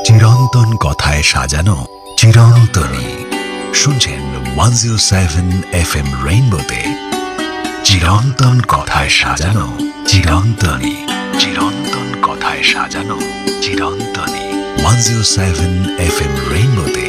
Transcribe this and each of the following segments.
চিরন্তন কথায় সাজানো চিরন্তনী। শুনছেন 107 FM রেইনবোতে চিরন্তন কথায় সাজানো চিরন্তনী। চিরন্তন কথায় সাজানো চিরন্তনী 107 FM রেইনবোতে।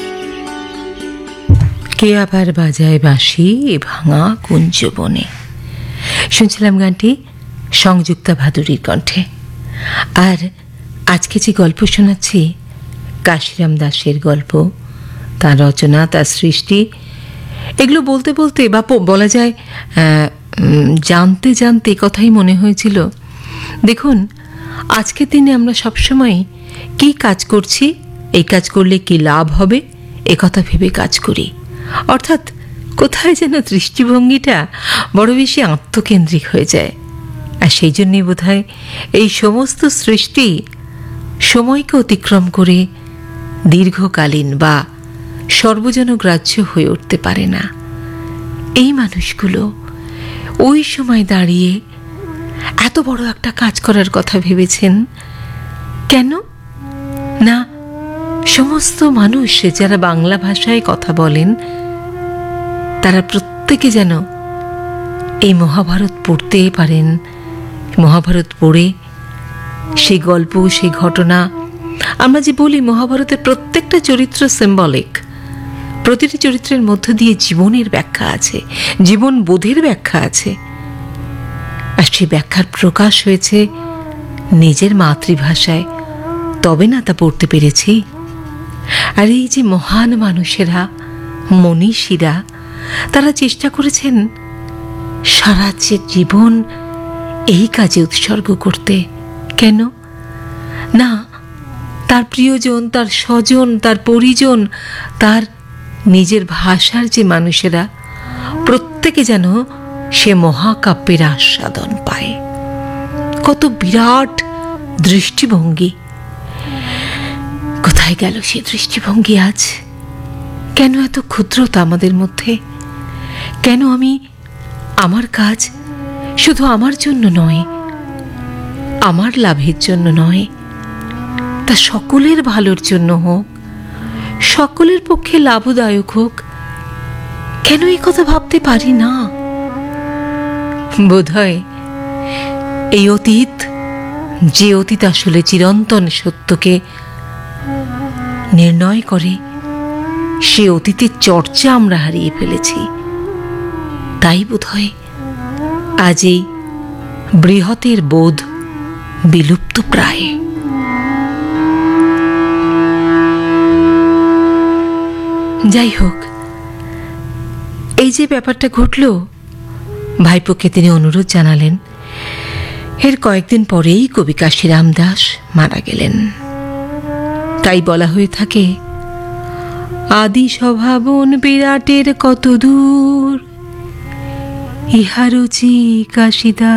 কে আবার বাজায় বাঁশি ভাঙা কুঞ্জবনে। শুনছিলাম গানটি সংযুক্তা ভাদুরীর কণ্ঠে। আর আজকে যে গল্প শোনাচ্ছি কাশিরাম দাসের গল্প, তার রচনা, তার সৃষ্টি, এগুলো বলতে বলতে বা বলা যায় জানতে জানতে কথাই মনে হয়েছিল, দেখুন আজকের দিনে আমরা সবসময় কি কাজ করছি, এই কাজ করলে কি লাভ হবে এ কথা ভেবে কাজ করি। অর্থাৎ কোথায় যেন দৃষ্টিভঙ্গিটা বড় বেশি আত্মকেন্দ্রিক হয়ে যায়। আর সেই জন্যই বোধহয় এই সমস্ত সৃষ্টি সময়কে অতিক্রম করে দীর্ঘকালীন বা সর্বজনগ্রাহ্য হয়ে উঠতে পারে না। এই মানুষগুলো ওই সময় দাঁড়িয়ে এত বড় একটা কাজ করার কথা ভেবেছেন কেন? না, সমস্ত মানুষ যারা বাংলা ভাষায় কথা বলেন তারা প্রত্যেকে যেন এই মহাভারত পড়তে পারেন। মহাভারত পড়ে সেই গল্প, সেই ঘটনা, আমরা যে বলি মহাভারতের প্রত্যেকটা চরিত্র সিম্বলিক, প্রতিটি চরিত্রের মধ্য দিয়ে জীবনের ব্যাখ্যা আছে, জীবন বোধের ব্যাখ্যা আছে। আর সেই ব্যাখ্যার প্রকাশ হয়েছে নিজের মাতৃভাষায়, তবে না তা পড়তে পেরেছি। আর এই যে মহান মানুষেরা, মনীষীরা, তারা চেষ্টা করেছেন সারা জীবন এই কাজে উৎসর্গ করতে। কেন না, তার প্রিয়জন, তার স্বজন, তার পরিজন, তার নিজের ভাষার যে মানুষেরা, প্রত্যেকে যেন সে মহাকাব্যের আস্বাদন পায়। কত বিরাট দৃষ্টিভঙ্গি! কোথায় গেল সে দৃষ্টিভঙ্গি আজ? কেন এত ক্ষুদ্রতা আমাদের মধ্যে? কেন আমি আমার কাজ শুধু আমার জন্য নয়, আমার লাভের জন্য নয়, তা সকলের ভালোর জন্য হোক, সকলের পক্ষে লাভদায়ক হোক, কেন এই কথা ভাবতে পারি না? বোধহয় এই অতীত, যে অতীত আসলে চিরন্তন সত্যকে নির্ণয় করে, সে অতীতের চর্চা আমরা হারিয়ে ফেলেছি। তাই বোধহয় আজ এই বৃহতের বোধ বিলুপ্ত প্রায়। যাই হোক, এই যে ব্যাপারটা ঘটল, ভাইপোকে তিনি অনুরোধ জানালেন। এর কয়েকদিন পরেই কবি কাশিরাম দাস মারা গেলেন। তাই বলা হয়ে থাকে, আদি স্বভাবন বিরাটের কত দূর, ইহারুচি কাশিদা